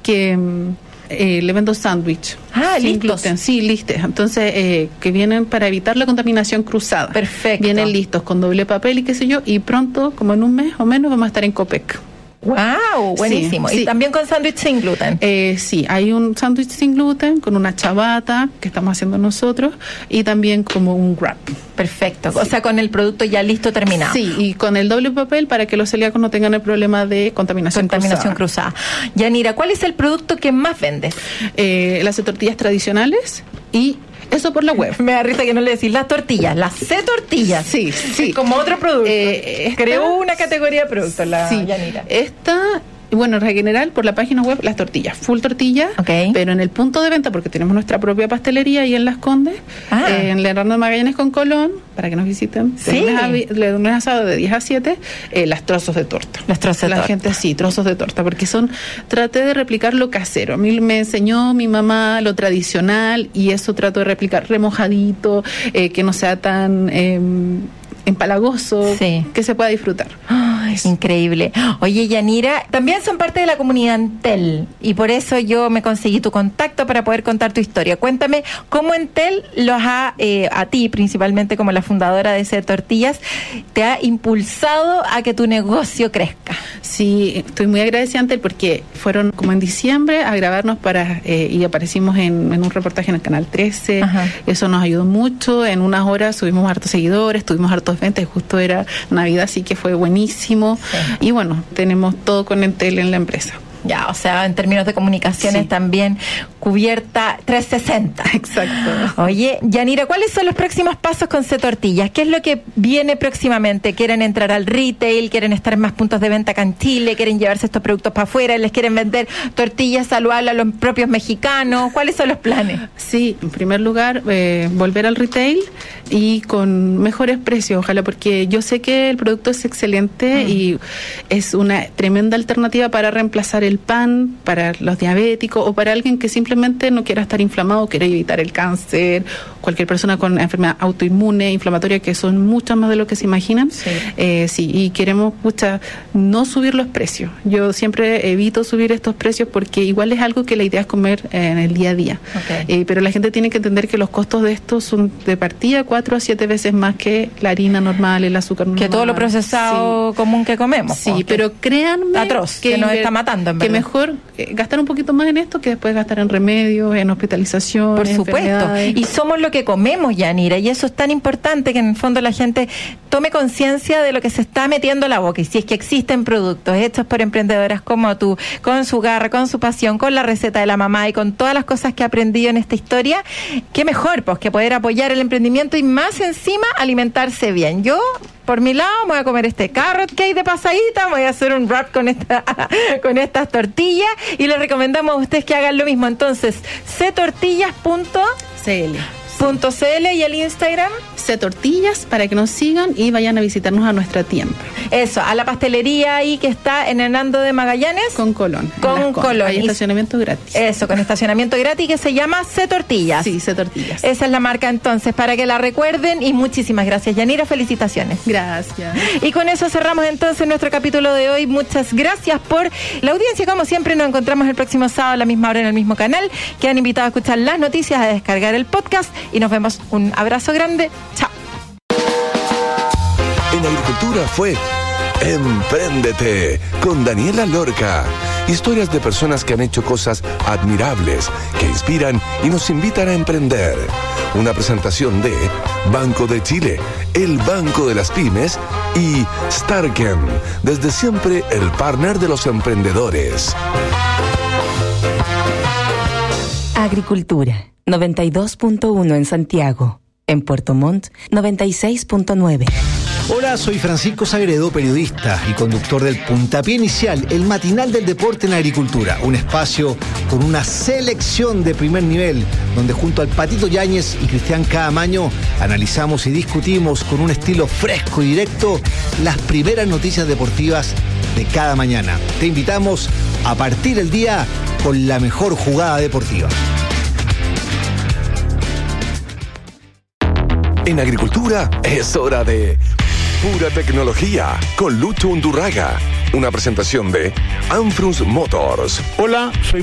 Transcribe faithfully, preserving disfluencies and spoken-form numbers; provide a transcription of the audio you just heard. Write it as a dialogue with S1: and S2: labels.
S1: que eh, le vendo sándwich.
S2: Ah,
S1: sin
S2: listos.
S1: gluten. Sí, listos. Entonces, eh, que vienen para evitar la contaminación cruzada.
S2: Perfecto.
S1: Vienen listos con doble papel y qué sé yo, y pronto, como en un mes o menos, vamos a estar en Copec.
S2: ¡Wow! Buenísimo.
S1: Sí,
S2: y
S1: sí.
S2: también con sándwich sin gluten.
S1: Eh, sí, hay un sándwich sin gluten con una ciabatta que estamos haciendo nosotros y también como un wrap.
S2: Perfecto.
S1: Sí.
S2: O sea, con el producto ya listo, terminado.
S1: Sí, y con el doble papel para que los celíacos no tengan el problema de contaminación,
S2: Contaminación cruzada. Yanira, ¿cuál es el producto que más vendes?
S1: Eh, las tortillas tradicionales y eso por la web.
S2: Me da risa que no le decís las tortillas, las C tortillas.
S1: Sí, sí.
S2: Como otro producto.
S1: Eh, esta-
S2: Creó una categoría de productos la
S1: Sí,
S2: Yanira.
S1: esta, bueno, en general por la página web las tortillas, full tortilla,
S2: Ok.
S1: pero en el punto de venta, porque tenemos nuestra propia pastelería ahí en Las Condes,
S2: Ah.
S1: eh, en Leonardo de Magallanes con Colón, para que nos visiten, de
S2: Sí.
S1: lunes a vi- de lunes a sábado de diez a siete, eh, las trozos de torta.
S2: Los trozos de
S1: la
S2: torta.
S1: gente sí, trozos de torta, porque son, traté de replicar lo casero. A mí me enseñó mi mamá lo tradicional y eso trato de replicar remojadito, eh, que no sea tan eh, empalagoso,
S2: Sí.
S1: que se pueda disfrutar.
S2: Ay, increíble. Oye, Yanira, también son parte de la comunidad Entel y por eso yo me conseguí tu contacto para poder contar tu historia. Cuéntame cómo Entel los ha, eh, a ti principalmente como la fundadora de C Tortillas, te ha impulsado a que tu negocio crezca.
S1: Sí, estoy muy agradecida ante él porque fueron como en diciembre a grabarnos para eh, y aparecimos en, en un reportaje en el Canal trece.
S2: Ajá.
S1: Eso nos ayudó mucho. En unas horas subimos hartos seguidores, tuvimos hartos ventas, justo era Navidad, así que fue buenísimo.
S2: Sí.
S1: Y bueno, tenemos todo con Entel en la empresa.
S2: Ya, o sea, en términos de comunicaciones
S1: Sí.
S2: también cubierta trescientos sesenta.
S1: Exacto.
S2: Oye, Yanira, ¿cuáles son los próximos pasos con C Tortillas? ¿Qué es lo que viene próximamente? ¿Quieren entrar al retail? ¿Quieren estar en más puntos de venta acá en Chile? ¿Quieren llevarse estos productos para afuera? ¿Les quieren vender tortillas saludables a los propios mexicanos? ¿Cuáles son los planes?
S1: Sí, en primer lugar, eh, volver al retail y con mejores precios, ojalá, porque yo sé que el producto es excelente mm. y es una tremenda alternativa para reemplazar el pan, para los diabéticos o para alguien que simplemente no quiera estar inflamado, quiere evitar el cáncer, cualquier persona con enfermedad autoinmune, inflamatoria, que son muchas más de lo que se imaginan.
S2: Sí,
S1: eh, sí y queremos mucha, no subir los precios. Yo siempre evito subir estos precios porque igual es algo que la idea es comer eh, en el día a día.
S2: Okay.
S1: Eh, pero la gente tiene que entender que los costos de estos son de partida cuatro a siete veces más que la harina normal, el azúcar normal.
S2: Que todo lo procesado
S1: sí.
S2: común que comemos.
S1: Sí,
S2: ¿o?
S1: pero créanme
S2: atroz, que, que nos está matando, en
S1: que
S2: verdad.
S1: mejor eh, gastar un poquito más en esto que después gastar en remedios, en hospitalización.
S2: Por supuesto. Y somos lo que comemos, Yanira, y eso es tan importante que en el fondo la gente tome conciencia de lo que se está metiendo a la boca. Y si es que existen productos hechos por emprendedoras como tú, con su garra, con su pasión, con la receta de la mamá y con todas las cosas que ha aprendido en esta historia, qué mejor, pues, que poder apoyar el emprendimiento y más encima alimentarse bien. Yo, por mi lado, me voy a comer este carrot cake de pasadita, me voy a hacer un wrap con esta con estas tortillas y les recomendamos a ustedes que hagan lo mismo. Entonces, c tortillas punto
S1: C L.
S2: Punto .cl y el Instagram
S1: C Tortillas para que nos sigan y vayan a visitarnos a nuestra tienda.
S2: Eso, a la pastelería ahí que está en Hernando de Magallanes
S1: con Colón.
S2: Con Colón.
S1: Hay estacionamiento gratis.
S2: Eso, con estacionamiento gratis que se llama C Tortillas.
S1: Sí, C Tortillas.
S2: Esa es la marca entonces, para que la recuerden y muchísimas gracias, Yanira, felicitaciones.
S1: Gracias.
S2: Y con eso cerramos entonces nuestro capítulo de hoy. Muchas gracias por la audiencia. Como siempre, nos encontramos el próximo sábado a la misma hora en el mismo canal. Quedan invitados a escuchar las noticias, a descargar el podcast y nos vemos. Un abrazo grande. Chao.
S3: En Agricultura fue Empréndete con Daniela Lorca. Historias de personas que han hecho cosas admirables, que inspiran y nos invitan a emprender. Una presentación de Banco de Chile, el Banco de las Pymes y Starken, desde siempre el partner de los emprendedores.
S4: Agricultura, noventa y dos punto uno en Santiago. En Puerto Montt, noventa y seis punto nueve.
S5: Hola, soy Francisco Sagredo, periodista y conductor del Puntapié Inicial, el matinal del deporte en agricultura. Un espacio con una selección de primer nivel, donde junto al Patito Yáñez y Cristian Caamaño analizamos y discutimos con un estilo fresco y directo las primeras noticias deportivas de cada mañana. Te invitamos a partir el día con la mejor jugada deportiva.
S3: En Agricultura es hora de Pura Tecnología con Lucho Undurraga. Una presentación de Anfrus Motors.
S6: Hola, soy